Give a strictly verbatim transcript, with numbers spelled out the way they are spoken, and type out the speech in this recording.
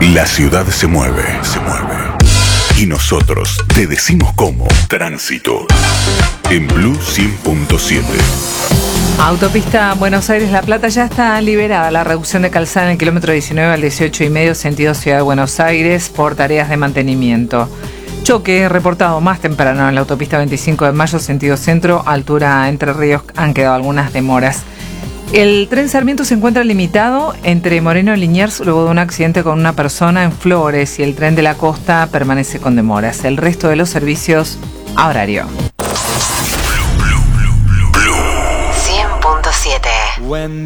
La ciudad se mueve, se mueve. Y nosotros te decimos cómo. Tránsito. En Blue cien punto siete. Autopista Buenos Aires-La Plata ya está liberada la reducción de calzada en el kilómetro diecinueve al dieciocho y medio sentido Ciudad de Buenos Aires por tareas de mantenimiento. Choque reportado más temprano en la autopista veinticinco de mayo sentido centro, altura Entre Ríos, han quedado algunas demoras. El tren Sarmiento se encuentra limitado entre Moreno y Liniers luego de un accidente con una persona en Flores y el tren de la costa permanece con demoras. El resto de los servicios a horario. cien punto siete.